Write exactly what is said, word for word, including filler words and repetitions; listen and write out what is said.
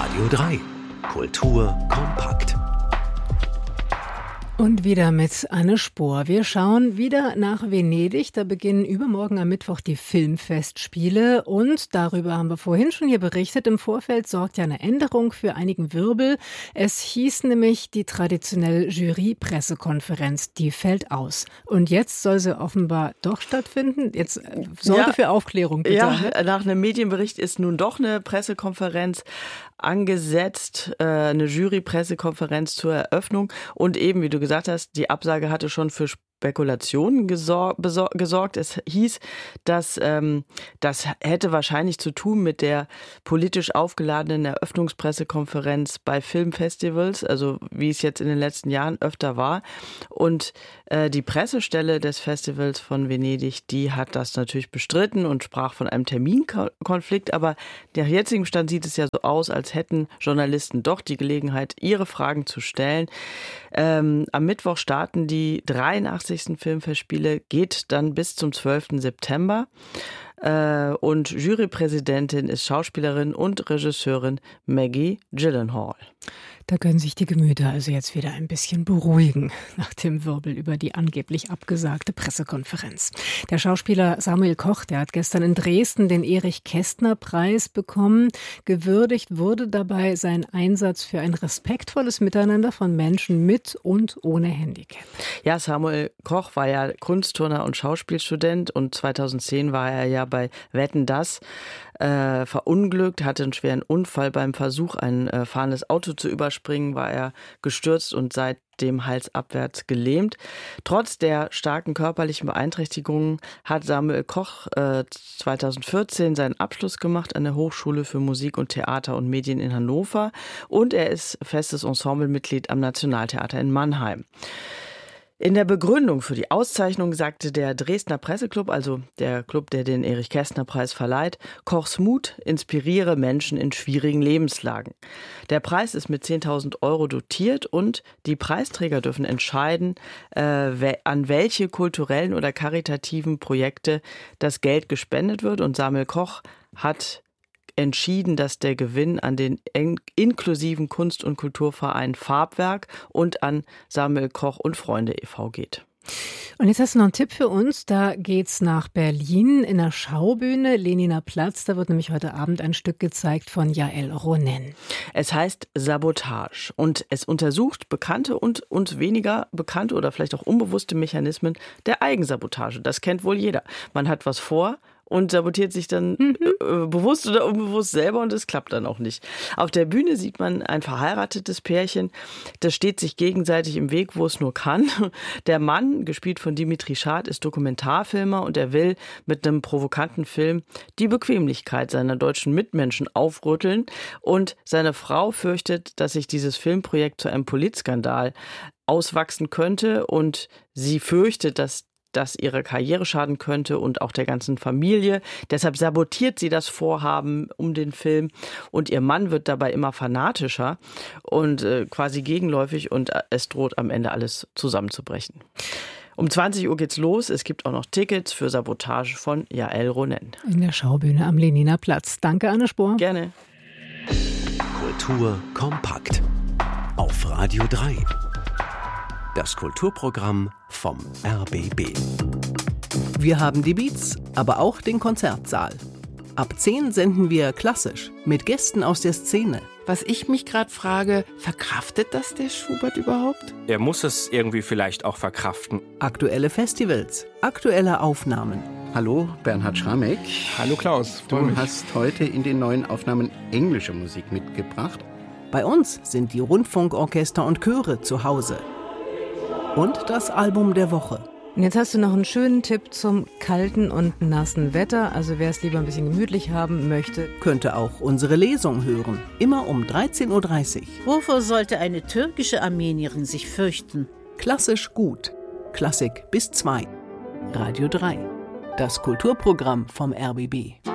Radio drei. Kultur kompakt. Und wieder mit Anne Spohr. Wir schauen wieder nach Venedig. Da beginnen übermorgen am Mittwoch die Filmfestspiele. Und darüber haben wir vorhin schon hier berichtet. Im Vorfeld sorgt ja eine Änderung für einigen Wirbel. Es hieß nämlich, die traditionelle Jury-Pressekonferenz, die fällt aus. Und jetzt soll sie offenbar doch stattfinden. Jetzt Sorge ja, für Aufklärung, bitte. Ja, nach einem Medienbericht ist nun doch eine Pressekonferenz angesetzt, äh, eine Jury-Pressekonferenz zur Eröffnung. Und eben, wie du gesagt hast, die Absage hatte schon für Spekulationen gesor- besor- gesorgt. Es hieß, dass ähm, das hätte wahrscheinlich zu tun mit der politisch aufgeladenen Eröffnungspressekonferenz bei Filmfestivals, also wie es jetzt in den letzten Jahren öfter war. Und äh, die Pressestelle des Festivals von Venedig, die hat das natürlich bestritten und sprach von einem Terminkonflikt. Aber nach jetzigem Stand sieht es ja so aus, als hätten Journalisten doch die Gelegenheit, ihre Fragen zu stellen. Ähm, am Mittwoch starten die dreiundachtzigsten Filmfestspiele, geht dann bis zum zwölften September. Äh, und Jurypräsidentin ist Schauspielerin und Regisseurin Maggie Gyllenhaal. Da können sich die Gemüter also jetzt wieder ein bisschen beruhigen nach dem Wirbel über die angeblich abgesagte Pressekonferenz. Der Schauspieler Samuel Koch, der hat gestern in Dresden den Erich-Kästner-Preis bekommen. Gewürdigt wurde dabei sein Einsatz für ein respektvolles Miteinander von Menschen mit und ohne Handicap. Ja, Samuel Koch war ja Kunstturner und Schauspielstudent und zweitausendzehn war er ja bei Wetten, dass Äh, verunglückt, hatte einen schweren Unfall beim Versuch, ein äh, fahrendes Auto zu überspringen, war er gestürzt und seitdem halsabwärts gelähmt. Trotz der starken körperlichen Beeinträchtigungen hat Samuel Koch äh, zweitausendvierzehn seinen Abschluss gemacht an der Hochschule für Musik und Theater und Medien in Hannover und er ist festes Ensemblemitglied am Nationaltheater in Mannheim. In der Begründung für die Auszeichnung sagte der Dresdner Presseclub, also der Club, der den Erich-Kästner-Preis verleiht, Kochs Mut inspiriere Menschen in schwierigen Lebenslagen. Der Preis ist mit zehntausend Euro dotiert und die Preisträger dürfen entscheiden, äh, an welche kulturellen oder karitativen Projekte das Geld gespendet wird. Und Samuel Koch hat entschieden, dass der Gewinn an den inklusiven Kunst- und Kulturverein Farbwerk und an Samuel Koch und Freunde e V geht. Und jetzt hast du noch einen Tipp für uns. Da geht's nach Berlin in der Schaubühne, Lehniner Platz. Da wird nämlich heute Abend ein Stück gezeigt von Yael Ronen. Es heißt Sabotage und es untersucht bekannte und, und weniger bekannte oder vielleicht auch unbewusste Mechanismen der Eigensabotage. Das kennt wohl jeder. Man hat was vor und sabotiert sich dann mhm. äh, bewusst oder unbewusst selber und es klappt dann auch nicht. Auf der Bühne sieht man ein verheiratetes Pärchen, das steht sich gegenseitig im Weg, wo es nur kann. Der Mann, gespielt von Dimitri Schad, ist Dokumentarfilmer und er will mit einem provokanten Film die Bequemlichkeit seiner deutschen Mitmenschen aufrütteln und seine Frau fürchtet, dass sich dieses Filmprojekt zu einem Politskandal auswachsen könnte und sie fürchtet, dass das ihre Karriere schaden könnte und auch der ganzen Familie. Deshalb sabotiert sie das Vorhaben um den Film und ihr Mann wird dabei immer fanatischer und äh, quasi gegenläufig und es droht am Ende alles zusammenzubrechen. Um zwanzig Uhr geht's los. Es gibt auch noch Tickets für Sabotage von Yael Ronen. In der Schaubühne am Lehniner Platz. Danke, Anne Spohr. Gerne. Kultur kompakt. Auf Radio drei. Das Kulturprogramm vom R B B. Wir haben die Beats, aber auch den Konzertsaal. Ab zehn senden wir klassisch mit Gästen aus der Szene. Was ich mich gerade frage, verkraftet das der Schubert überhaupt? Er muss es irgendwie vielleicht auch verkraften. Aktuelle Festivals, aktuelle Aufnahmen. Hallo, Bernhard Schramek. Hallo Klaus, du mich. hast heute in den neuen Aufnahmen englische Musik mitgebracht. Bei uns sind die Rundfunkorchester und Chöre zu Hause. Und das Album der Woche. Und jetzt hast du noch einen schönen Tipp zum kalten und nassen Wetter. Also wer es lieber ein bisschen gemütlich haben möchte, könnte auch unsere Lesung hören. Immer um dreizehn Uhr dreißig. Wovor sollte eine türkische Armenierin sich fürchten? Klassisch gut. Klassik bis zwei. Radio drei. Das Kulturprogramm vom R B B.